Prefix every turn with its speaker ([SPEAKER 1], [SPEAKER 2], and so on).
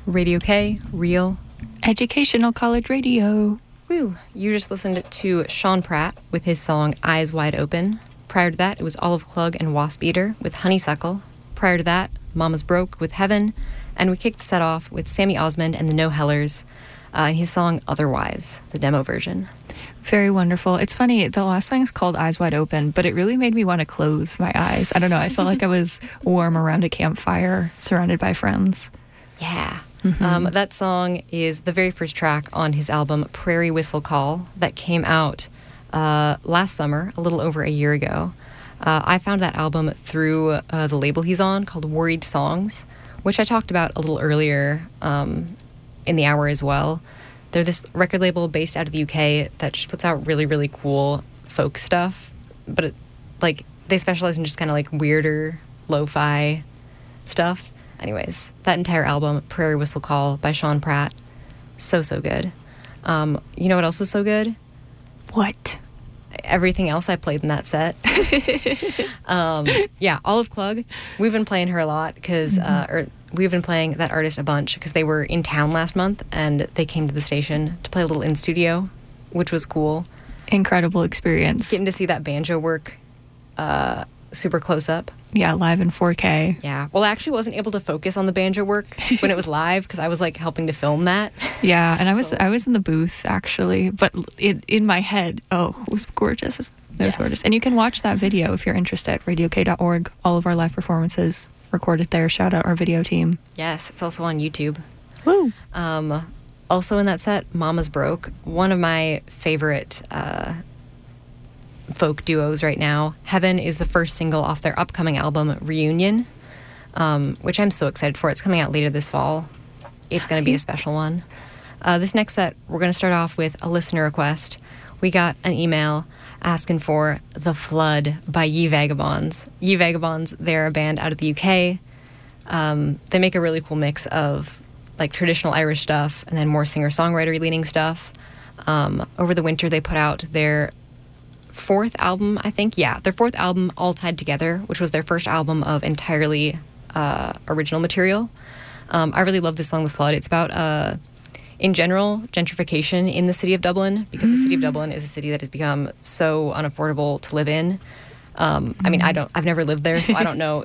[SPEAKER 1] Radio K, real.
[SPEAKER 2] Educational college radio.
[SPEAKER 1] Woo! You just listened to Sean Pratt with his song Eyes Wide Open. Prior to that, it was Olive Klug and Wasp Eater with Honeysuckle. Prior to that, Mama's Broke with Heaven. And we kicked the set off with Sammy Osmond and the No Hellers and his song Otherwise, the demo version.
[SPEAKER 2] Very wonderful. It's funny, the last song is called Eyes Wide Open, but it really made me want to close my eyes. I don't know, I felt like I was warm around a campfire, surrounded by friends.
[SPEAKER 1] Yeah. That song is the very first track on his album Prairie Whistle Call that came out last summer, a little over a year ago. I found that album through the label he's on called Worried Songs, which I talked about a little earlier in the hour as well. They're this record label based out of the UK that just puts out really, really cool folk stuff. But they specialize in just kind of like weirder lo-fi stuff. Anyways, that entire album, Prairie Whistle Call by Sean Pratt, so good. You know what else was so good?
[SPEAKER 2] What?
[SPEAKER 1] Everything else I played in that set. Yeah, Olive Klug. We've been playing her a lot because, we've been playing that artist a bunch because they were in town last month and they came to the station to play a little in studio, which was cool.
[SPEAKER 2] Incredible experience.
[SPEAKER 1] Getting to see that banjo work super close up.
[SPEAKER 2] Yeah, live in 4K.
[SPEAKER 1] Yeah. Well, I actually wasn't able to focus on the banjo work when it was live because I was like helping to film that.
[SPEAKER 2] Yeah, and I was in the booth actually, but in my head, it was gorgeous. It was gorgeous. And you can watch that video if you're interested at radiok.org. All of our live performances recorded there. Shout out our video team.
[SPEAKER 1] Yes, it's also on YouTube.
[SPEAKER 2] Woo!
[SPEAKER 1] Also in that set, Mama's Broke, one of my favorite folk duos right now. Heaven is the first single off their upcoming album, Reunion, which I'm so excited for. It's coming out later this fall. It's going to be a special one. This next set, we're going to start off with a listener request. We got an email asking for The Flood by Ye Vagabonds. Ye Vagabonds, they're a band out of the UK. They make a really cool mix of like traditional Irish stuff and then more singer-songwriter leaning stuff. Over the winter, they put out their fourth album, I think. Yeah, their fourth album, All Tied Together, which was their first album of entirely original material. I really love this song, The Flood. It's about, in general, gentrification in the city of Dublin, because the city of Dublin is a city that has become so unaffordable to live in. I mean, I've never lived there, so I don't know